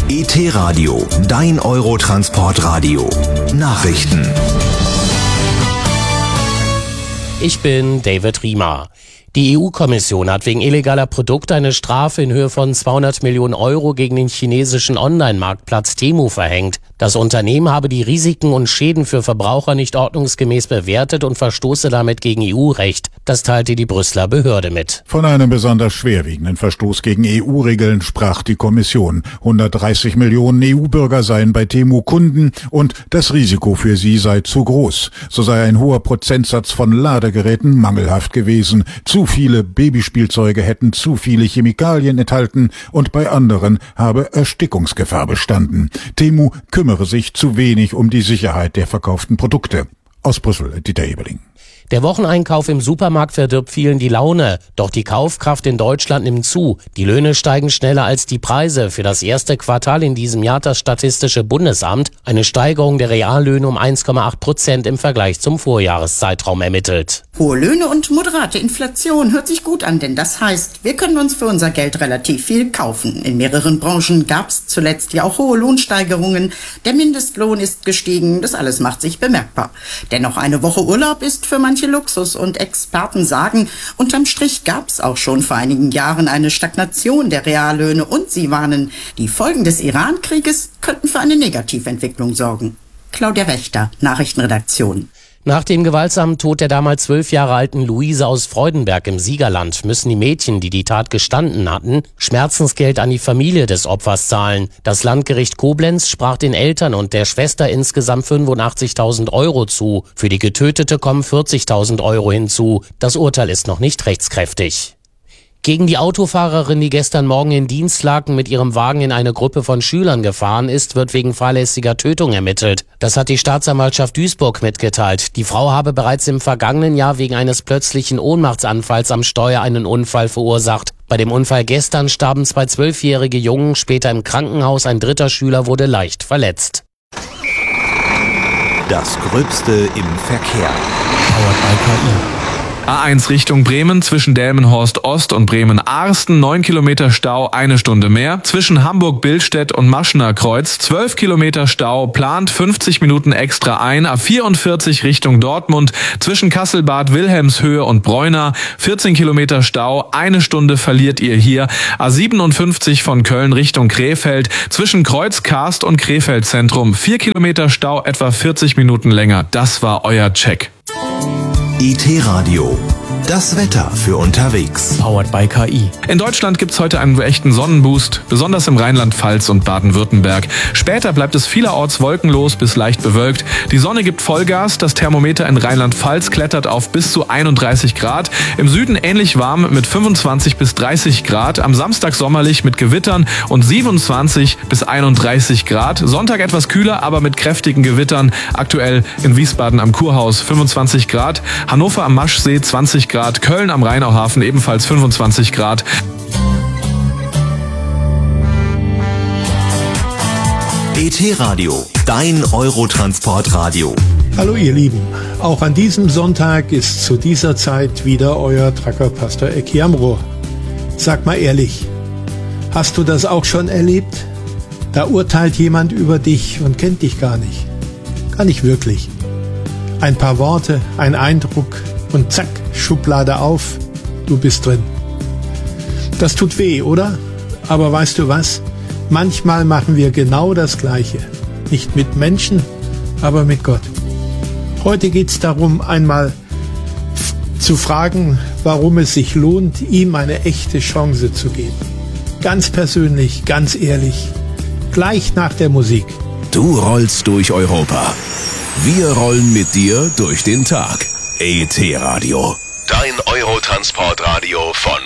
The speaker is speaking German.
ET-Radio, dein Eurotransportradio. Nachrichten. Ich bin David Riemer. Die EU-Kommission hat wegen illegaler Produkte eine Strafe in Höhe von 200 Millionen Euro gegen den chinesischen Online-Marktplatz Temu verhängt. Das Unternehmen habe die Risiken und Schäden für Verbraucher nicht ordnungsgemäß bewertet und verstoße damit gegen EU-Recht. Das teilte die Brüsseler Behörde mit. Von einem besonders schwerwiegenden Verstoß gegen EU-Regeln sprach die Kommission. 130 Millionen EU-Bürger seien bei Temu Kunden und das Risiko für sie sei zu groß. So sei ein hoher Prozentsatz von Ladegeräten mangelhaft gewesen. Zu viele Babyspielzeuge hätten zu viele Chemikalien enthalten und bei anderen habe Erstickungsgefahr bestanden. Temu kümmere sich zu wenig um die Sicherheit der verkauften Produkte. Aus Brüssel, Dieter Eberling. Der Wocheneinkauf im Supermarkt verdirbt vielen die Laune. Doch die Kaufkraft in Deutschland nimmt zu. Die Löhne steigen schneller als die Preise. Für das erste Quartal in diesem Jahr hat das Statistische Bundesamt eine Steigerung der Reallöhne um 1,8% im Vergleich zum Vorjahreszeitraum ermittelt. Hohe Löhne und moderate Inflation hört sich gut an, denn das heißt, wir können uns für unser Geld relativ viel kaufen. In mehreren Branchen gab es zuletzt ja auch hohe Lohnsteigerungen. Der Mindestlohn ist gestiegen, das alles macht sich bemerkbar. Dennoch eine Woche Urlaub ist für manche Luxus und Experten sagen, unterm Strich gab es auch schon vor einigen Jahren eine Stagnation der Reallöhne und sie warnen, die Folgen des Iran-Krieges könnten für eine Negativentwicklung sorgen. Claudia Wächter, Nachrichtenredaktion. Nach dem gewaltsamen Tod der damals 12 Jahre alten Luise aus Freudenberg im Siegerland müssen die Mädchen, die die Tat gestanden hatten, Schmerzensgeld an die Familie des Opfers zahlen. Das Landgericht Koblenz sprach den Eltern und der Schwester insgesamt 85.000 Euro zu. Für die Getötete kommen 40.000 Euro hinzu. Das Urteil ist noch nicht rechtskräftig. Gegen die Autofahrerin, die gestern Morgen in Dienstlaken mit ihrem Wagen in eine Gruppe von Schülern gefahren ist, wird wegen fahrlässiger Tötung ermittelt. Das hat die Staatsanwaltschaft Duisburg mitgeteilt. Die Frau habe bereits im vergangenen Jahr wegen eines plötzlichen Ohnmachtsanfalls am Steuer einen Unfall verursacht. Bei dem Unfall gestern starben 2 12-jährige Jungen, später im Krankenhaus, ein dritter Schüler wurde leicht verletzt. Das Gröbste im Verkehr. Powered by KI. A1 Richtung Bremen zwischen Delmenhorst Ost und Bremen-Arsten 9 Kilometer Stau, 1 Stunde mehr. Zwischen Hamburg-Billstedt und Maschener Kreuz 12 Kilometer Stau, plant 50 Minuten extra ein. A44 Richtung Dortmund zwischen Kassel-Bad Wilhelmshöhe und Bräuna 14 Kilometer Stau, 1 Stunde verliert ihr hier. A57 von Köln Richtung Krefeld zwischen Kreuz-Karst und Krefeld-Zentrum 4 Kilometer Stau, etwa 40 Minuten länger. Das war euer Check. ET-Radio, das Wetter für unterwegs. Powered by KI. In Deutschland gibt's heute einen echten Sonnenboost, besonders im Rheinland-Pfalz und Baden-Württemberg. Später bleibt es vielerorts wolkenlos bis leicht bewölkt. Die Sonne gibt Vollgas, das Thermometer in Rheinland-Pfalz klettert auf bis zu 31 Grad. Im Süden ähnlich warm mit 25 bis 30 Grad. Am Samstag sommerlich mit Gewittern und 27 bis 31 Grad. Sonntag etwas kühler, aber mit kräftigen Gewittern. Aktuell in Wiesbaden am Kurhaus 25 Grad. Hannover am Maschsee 20 Grad, Köln am Rheinauhafen ebenfalls 25 Grad. ET-Radio, dein Eurotransportradio. Hallo ihr Lieben, auch an diesem Sonntag ist zu dieser Zeit wieder euer Trucker-Pastor Ecki am Rohr. Sag mal ehrlich, hast du das auch schon erlebt? Da urteilt jemand über dich und kennt dich gar nicht. Gar nicht wirklich. Ein paar Worte, ein Eindruck und zack, Schublade auf, du bist drin. Das tut weh, oder? Aber weißt du was? Manchmal machen wir genau das Gleiche. Nicht mit Menschen, aber mit Gott. Heute geht's darum, einmal zu fragen, warum es sich lohnt, ihm eine echte Chance zu geben. Ganz persönlich, ganz ehrlich. Gleich nach der Musik. Du rollst durch Europa. Wir rollen mit dir durch den Tag. ET-Radio, dein Eurotransportradio von